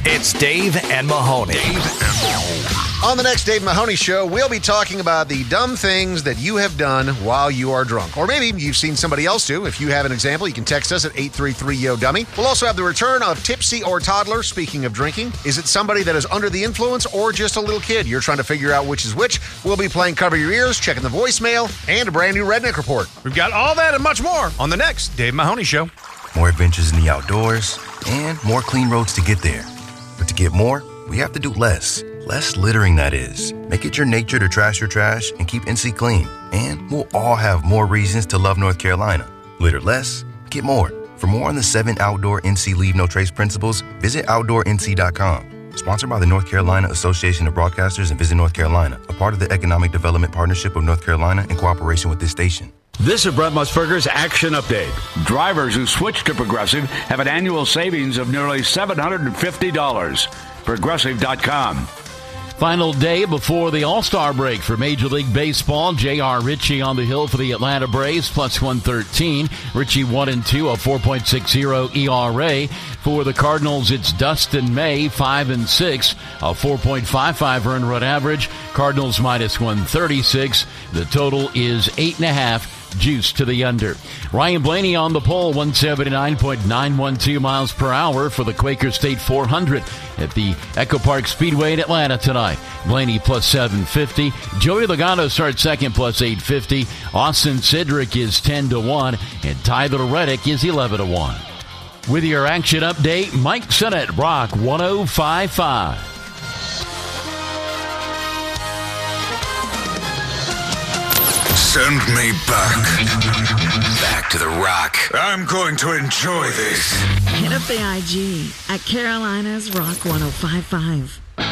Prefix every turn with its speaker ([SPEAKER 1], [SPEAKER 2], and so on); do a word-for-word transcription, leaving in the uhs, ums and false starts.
[SPEAKER 1] It's Dave and Mahoney. Dave and Mahoney.
[SPEAKER 2] On the next Dave Mahoney Show, we'll be talking about the dumb things that you have done while you are drunk. Or maybe you've seen somebody else do. If you have an example, you can text us at eight three three, Y O, dummy. We'll also have the return of Tipsy or Toddler. Speaking of drinking, is it somebody that is under the influence or just a little kid? You're trying to figure out which is which. We'll be playing Cover Your Ears, checking the voicemail, and a brand new Redneck Report.
[SPEAKER 1] We've got all that and much more on the next Dave Mahoney Show.
[SPEAKER 3] More adventures in the outdoors and more clean roads to get there. But to get more, we have to do less. Less littering, that is. Make it your nature to trash your trash and keep N C clean. And we'll all have more reasons to love North Carolina. Litter less, get more. For more on the seven outdoor N C Leave No Trace principles, visit outdoor N C dot com. Sponsored by the North Carolina Association of Broadcasters and Visit North Carolina, a part of the Economic Development Partnership of North Carolina in cooperation with this station.
[SPEAKER 4] This is Brett Musburger's Action Update. Drivers who switch to Progressive have an annual savings of nearly seven hundred fifty dollars. Progressive dot com.
[SPEAKER 5] Final day before the All-Star break for Major League Baseball. J R. Ritchie on the hill for the Atlanta Braves, plus one thirteen. Ritchie one and two, a four point six oh E R A. For the Cardinals, it's Dustin May, five and six, a four point five five earned run average. Cardinals minus one thirty-six. The total is eight and a half. Juice to the under. Ryan Blaney on the pole, one seventy-nine point nine one two miles per hour for the Quaker State four hundred at the Echo Park Speedway in Atlanta tonight. Blaney plus seven fifty. Joey Logano starts second plus eight fifty. Austin Cedric is ten to one, and Tyler Reddick is eleven to one. With your action update, Mike Sennett, Rock one oh five point five.
[SPEAKER 6] Send me back. Back to the Rock. I'm going to enjoy this.
[SPEAKER 7] Hit up the I G at Carolina's Rock one oh five point five.